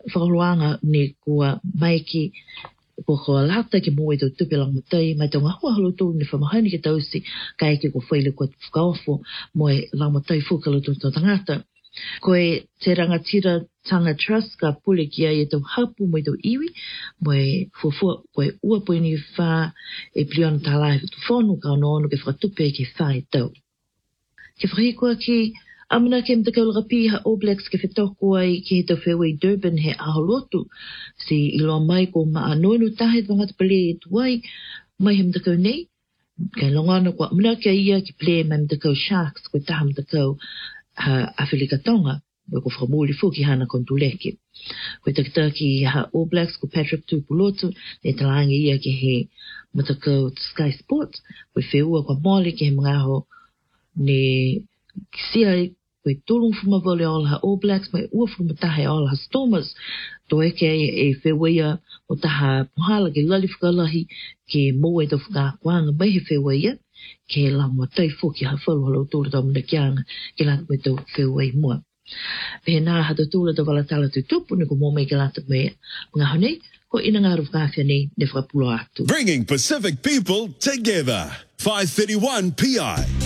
whakaroanga ni kua maiki ko lata ke mo to tupelang mutai mai tonga ho halo to ni famahani ke tausi kai ke ko whaile ko whakaofo mo la mutai fukalo to tangata ko te rangatira tanga trust ka pule ki ai to hapu mo to iwi mo fofo ko ua poini fa e plion tala to fonu ka no ke fratupe ke fai to ke fri ko ki amana ke mta ka rapi ha Oblex ke fetoko ai ki to fewe Durban he aholotu si ilo mai ko ma anonu tahe wanga pele tuai mai hem ta nei ke longana ko amana ke ia ki play mem ta Sharks ko tam ta ko Afrika Tonga ko famuli fu ki hana kontuleki ko ta ki ha Oblex ko Patrick Tupulotu e talangi ia ki he mta ko Sky Sports ko feua ko mole ki he mga ho ni sia koe tolong fuma vole all ha All Blacks mai ua fuma tahe all ha Stormers to eke e whewea o taha puhala ke lali whakalahi ke moe to whakakuanga mai he whewea ke la mua tai fuki ha whalu halo tūra tau muna kianga ke lata me to whewea mua. Pehe nā hata tūra tau walatala tu tupu ni ko mō mei ke lata mea mga hone ko ina ngā rufkawhia ni ne whakapulo atu. Bringing Pacific people together. 531 PI.